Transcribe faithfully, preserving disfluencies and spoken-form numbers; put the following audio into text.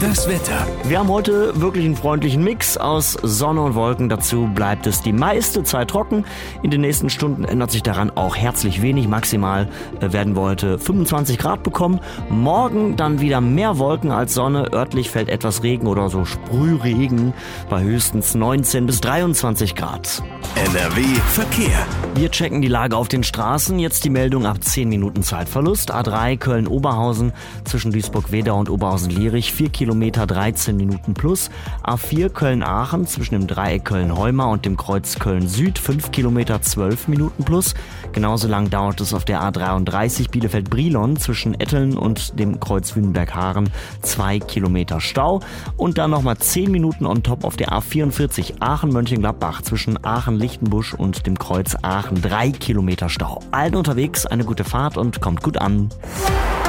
Das Wetter. Wir haben heute wirklich einen freundlichen Mix aus Sonne und Wolken. Dazu bleibt es die meiste Zeit trocken. In den nächsten Stunden ändert sich daran auch herzlich wenig. Maximal werden wir heute fünfundzwanzig Grad bekommen. Morgen dann wieder mehr Wolken als Sonne. Örtlich fällt etwas Regen oder so Sprühregen bei höchstens neunzehn bis dreiundzwanzig Grad. N R W Verkehr. Wir checken die Lage auf den Straßen. Jetzt die Meldung ab zehn Minuten Zeitverlust. A drei Köln-Oberhausen zwischen Duisburg-Wedau und Oberhausen-Lierich vier Kilometer dreizehn Minuten plus. A vier Köln-Aachen zwischen dem Dreieck Köln-Heumar und dem Kreuz Köln-Süd fünf Kilometer zwölf Minuten plus. Genauso lang dauert es auf der A dreiunddreißig Bielefeld-Brilon zwischen Etteln und dem Kreuz Wünnberg-Haaren zwei Kilometer Stau. Und dann nochmal zehn Minuten on top auf der A vierundvierzig Aachen-Mönchengladbach zwischen Aachen-Lichtenbusch und dem Kreuz Aachen drei Kilometer Stau. Allen unterwegs eine gute Fahrt und kommt gut an.